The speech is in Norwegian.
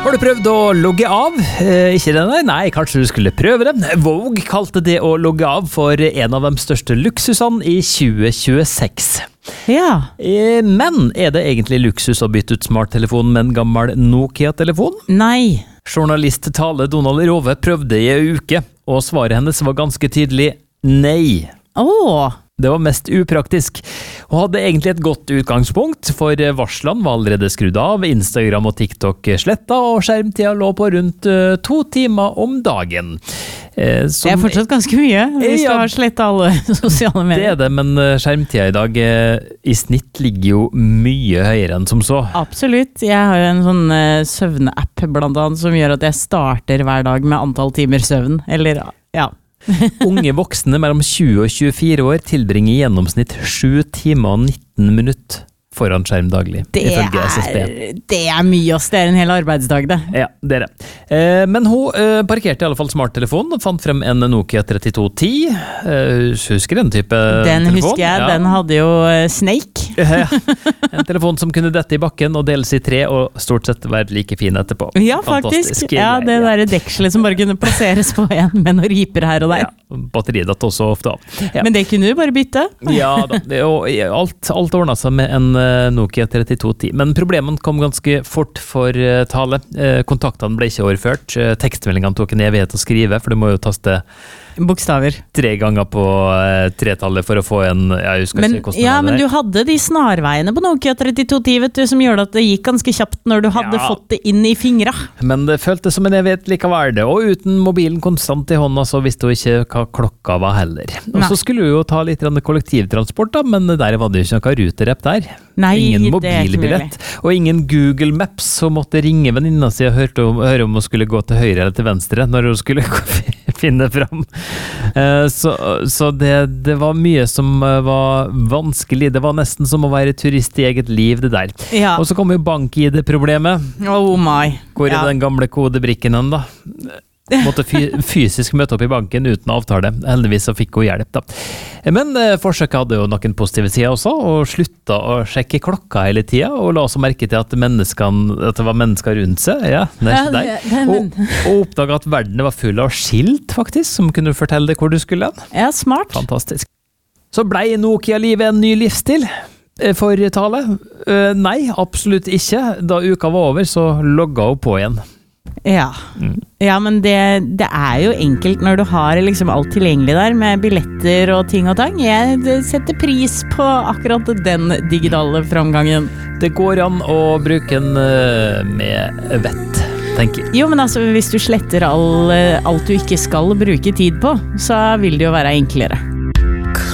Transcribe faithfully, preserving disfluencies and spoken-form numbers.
Har du prøvd å logge av? Eh, ikke det, nei? Nei, kanskje du skulle prøve det. Vogue kalte det å logge av for en av de største luksusene i tjue tjueseks. Ja. Eh, men er det egentlig luksus å bytte ut smarttelefonen med en gammel Nokia-telefon? Nei. Journalist Tale Donald Rove prøvde i en uke, og svaret hennes var ganske tydelig nei. Åh. Det var mest upraktisk, og hadde egentlig et godt utgangspunkt, for varslene var allerede skrudd av, Instagram og TikTok sletta, og skjermtida lå på rundt uh, to timer om dagen. Eh, som, det er fortsatt ganske mye, hvis ja, du har slettet alle sosiale medier. Det er det, men skjermtida i dag eh, i snitt ligger jo mye høyere enn som så. Absolutt. Jeg har jo en sånn uh, søvnapp blant annet, som gjør at jeg starter hver dag med antall timer søvn, eller ja. Unge voksne mellom tjue og tjuefire år tilbringer i gjennomsnitt sju timer og nitten minutter foran skjerm daglig, det ifølge S S B. Er, det er mye, ass. Det er en hel arbeidsdag, det. Ja, det er det. Eh, men hun eh, parkerte i alle fall smarttelefonen og fant frem en Nokia trettito ti. Eh, husker den type den telefon? Den husker jeg. Ja. Den hadde jo uh, Snake. Ja, en telefon som kunne dette i bakken og deles i tre og stort sett være like fin etterpå. Ja, faktisk. Ja, det der dekselet som bare kunne plasseres på en med noen riper her og der. Ja, batteriet datt også ofte av. Ja. Men det kunne du bare bytte. Ja da, det, og alt, alt ordnet seg med en Nokia trettito ti. Men problemene kom ganske fort for uh, Tale. Uh, kontaktene ble ikke overført. Uh, tekstmeldingene tok en evighet å skrive, for du må jo taste bokstaver. Tre ganger på uh, tretallet for å få en, jeg husker men, ikke hvordan ja, det men du hadde de snarveiene på Nokia trettito ti, vet du, som gjorde at det gikk ganske kjapt når du hadde ja. fått det inn i fingra. Men det føltes som en evighet likevel det, og uten mobilen konstant i hånda så visste hun ikke hva klokka var heller. Og Nei. Så skulle hun jo ta litt kollektivtransport da, men der var det jo ikke noe ruterepp der. Nei, ingen mobilbillett, og ingen Google Maps, så måtte ringe venninna si og høre om, høre om hun skulle gå til høyre eller til venstre når hun skulle finne fram. Så, så det, det var mye som var vanskelig. Det var nesten som å være turist i eget liv, det der. Ja. Og så kom jo bank-I D-problemet. Oh my. Hvor er ja. den gamle kodebrikken hen da? Måtte fysisk møte opp i banken uten avtale. Heldigvis så fikk hun hjelp da. Men eh, forsøket hadde jo noen positive sider også, og slutta å sjekke klokka hele tida, og la også merke til at, at det var mennesker rundt seg, ja, neste der. Og, og oppdaga at verden var full av skilt faktisk, som kunne fortelle deg hvor du skulle hen. Ja, smart. Fantastisk. Så blei Nokia-livet en ny livsstil for Tale? Uh, nei, absolutt ikke. Da uka var over, så logga hun på igjen. Ja, mm. ja men det, det er jo enkelt når du har liksom alt tilgjengelig der med billetter og ting og tang. Jeg setter pris på akkurat den digitale framgangen. Det går an å bruke den med vett, tenker jeg. Jo, men altså hvis du sletter all, alt du ikke skal bruke tid på, så vil det jo være enklere.